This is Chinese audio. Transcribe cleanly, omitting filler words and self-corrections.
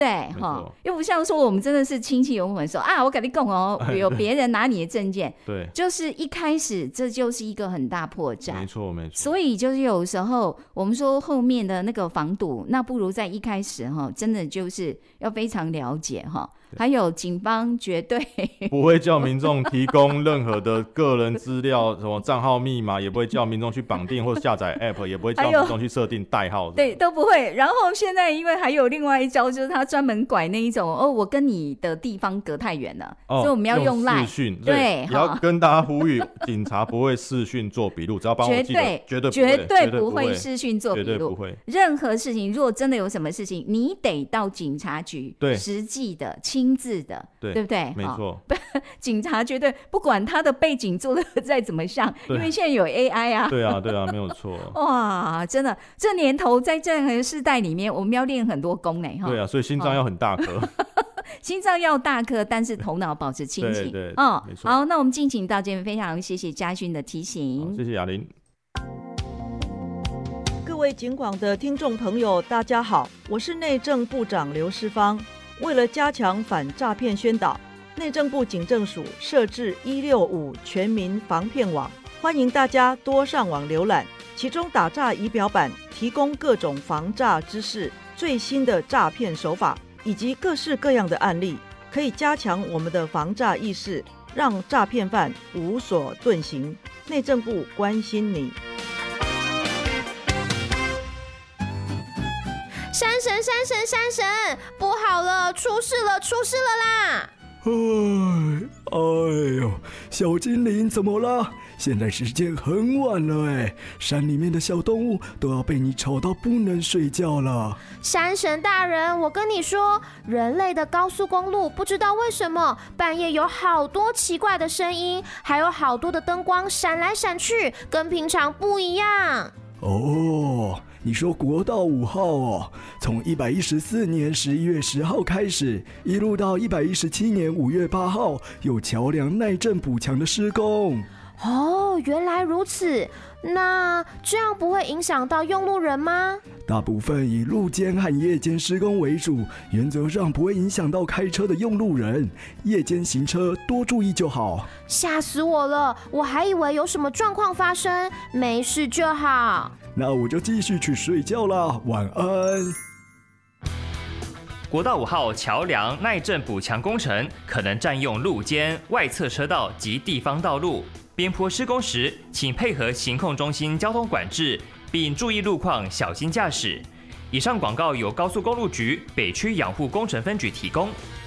对哈，又不像说我们真的是亲戚友们说啊，我跟你讲哦，有别人拿你的证件， 对， 就是一开始这就是一个很大破绽， 没错没错。 所以就是有时候我们说后面的那个防堵，那不如在一开始哈，真的就是要非常了解哈。还有警方绝对不会叫民众提供任何的个人资料，什么账号密码，也不会叫民众去绑定或下载 App， 也不会叫民众去设定代号， 对，都不会。然后现在因为还有另外一招，就是他专门拐那一种我跟你的地方隔太远了，所以我们要用 LINE 视讯， 对， 也要跟大家呼吁，警察不会视讯做笔录，只要帮我记得， 绝对不会视讯做笔录， 绝对不会。 任何事情，如果真的有什么事情，你得到警察局，实际的、亲自的，对不对？ 没错。 警察绝对不管他的背景做的再怎么像，因为现在有 AI 啊。 对啊，没有错。 哇，真的，这年头在这样的世代里面，我们要练很多功呢。 对啊，所以心脏要很大颗。 心脏要大颗，但是头脑保持清醒。 对，没错。 好，那我们进行到这边，非常谢谢嘉勋的提醒。 谢谢雅玲。 各位警广的听众朋友，大家好，我是内政部长刘世芳。为了加强反诈骗宣导，内政部警政署设置165全民防骗网，欢迎大家多上网浏览。其中打诈仪表板提供各种防诈知识、最新的诈骗手法以及各式各样的案例，可以加强我们的防诈意识，让诈骗犯无所遁形。内政部关心你。 山神，不好了，出事了啦！ 哎呦，小精灵怎么了？现在时间很晚了哎，山里面的小动物都要被你吵到不能睡觉了。 山神大人，我跟你说，人类的高速公路不知道为什么半夜有好多奇怪的声音，还有好多的灯光闪来闪去，跟平常不一样。 哦，你说国道5号哦，从114年11月10号开始，一路到117年5月8号，有桥梁耐震补强的施工。 哦，原来如此。那这样不会影响到用路人吗？ 大部分以路间和夜间施工为主，原则上不会影响到开车的用路人。夜间行车多注意就好。 吓死我了，我还以为有什么状况发生，没事就好。 那我就继续去睡觉啦，晚安。 国道5号桥梁耐震补强工程可能占用路肩、外侧车道及地方道路。边坡施工时，请配合行控中心交通管制，并注意路况，小心驾驶。以上广告由高速公路局北区养护工程分局提供。